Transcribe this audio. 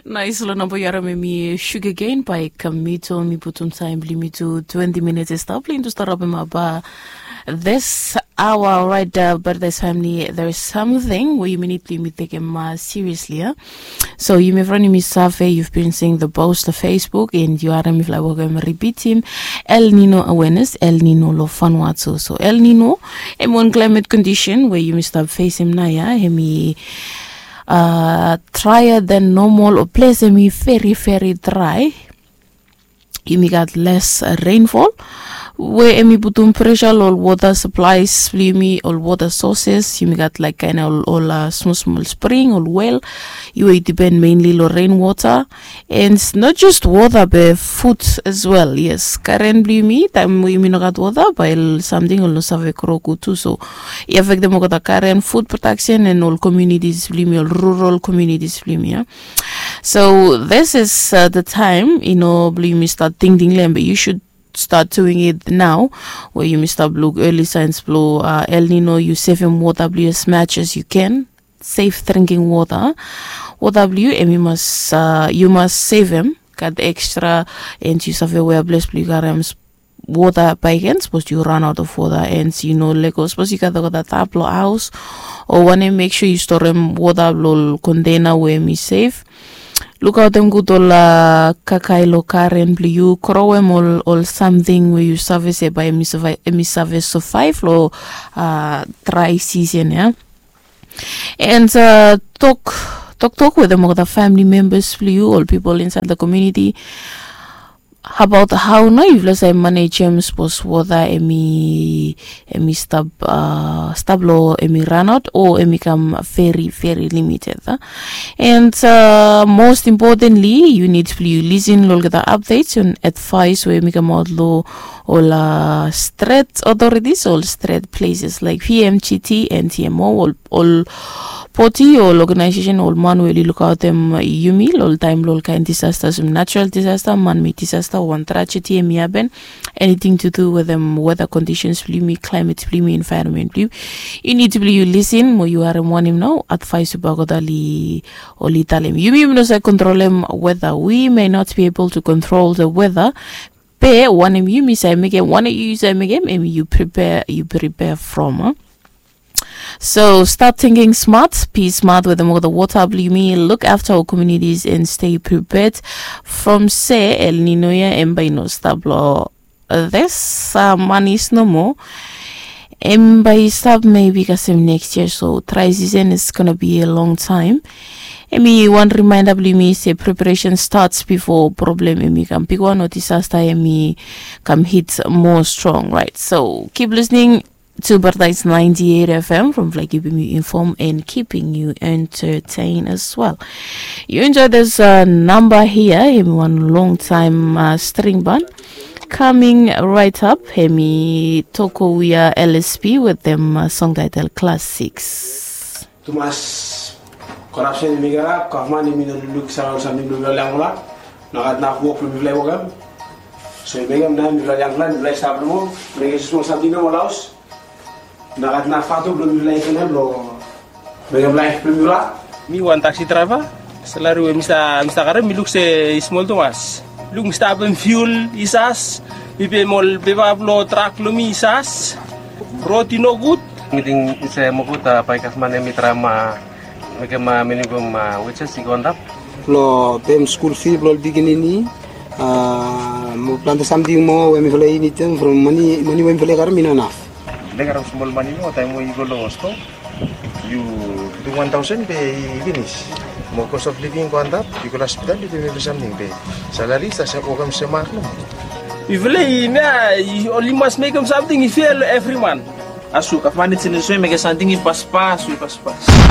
Nice number yara me Sugar Cane by Kamito mi putum time limito 20 minutes is stop to start up in my bar. This hour right there, but this family there is something where you need to take him seriously. So you may run me survey, you've been seeing the post of Facebook and you are me fly repeat him El Nino awareness, El Nino lo Vanuatu. So El Nino one climate condition where you may start facing naya hemi drier than normal or place me very dry. You may get less rainfall. Where emi putum pressure or water supplies, me or water sources, you may get like kind of all small spring or well. You will depend mainly on rainwater, and it's not just water, but food as well. Yes, currently me time we may not get water, but something will not have a croku too. So, you affect them with the current food protection and all communities, all rural communities, yeah. So this is the time, me start thinking, but you should start doing it now, where you may start look early signs blow El Nino, you save him water as much as you can, safe drinking water and you must save him, got extra and you save away bless water by hand, suppose you run out of water and suppose you got the tablo house or want to make sure you store him water container where me safe. Look out them good all kakailo currently you crow all something where you service it by a service of 5 or dry season, yeah. And talk with them or the family members, you all people inside the community about how no if let's say manage suppose water emi stablo emi run out or emi come very limited and most importantly you need to listen look at the updates and advice where emi come out low all street authorities all street places like PMGT and TMO all party or organization or manually look out them yumi all time low kind disasters, natural disaster, man-made disaster, one tragedy anything to do with them weather conditions, climate, environment. You need to you listen more you are one him now advice about godali or litalem. You may not say control them weather. We may not be able to control the weather. But one of you miss I make one of you say maybe you prepare from. So start thinking smart, be smart with the water look after our communities and stay prepared from say El Nino ya embaino stablo. This money is no more. Embai stab maybe because next year, so try season is gonna be a long time. Emi one reminder me say preparation starts before problem emi come pick one or disaster emi come hit more strong, right? So keep listening to Paradise 98 FM from keeping you informed and keeping you entertained as well. You enjoy this number here, in one long time string band. Coming right up, Hemi Toko we are LSP with them song title Class 6. Tumas corruption imigara, Kahman imino sa langula, nagat na walk from the level. So you make them name Langland, bless Abramo, make a small something no house. Nagat na fato belum mulai kena belum. Bagaimana pemula? Mi wan taxi driver. Selalu mista karena miluk se small tu mas. Lung mista ben fuel isas. Bipe mol beba upload truck lumi isas. Roti no good. Meeting saya mau kita pakai mana mitra ma. Mereka ma minimum which is sikondap. Lo pem school fee belum bikin ini. Mau plantas something mau kami boleh ini tu from money kami boleh karena minana. Dengar small money mo tayo mo igolo sto you do 1,000 pay finish mo cost of living ko andap igolo hospital you pay something pay salary sa okam semak no if you only must make them something you feel every month asu kafani tsin so make something paspas